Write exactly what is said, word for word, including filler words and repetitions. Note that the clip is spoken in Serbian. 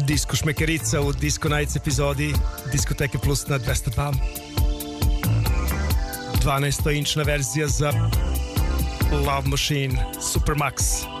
Disko Šmekerica u Disco Nights epizodi Diskoteke Plus na dvesta dva. dvanaesto inčna verzija za Love Machine Supermax.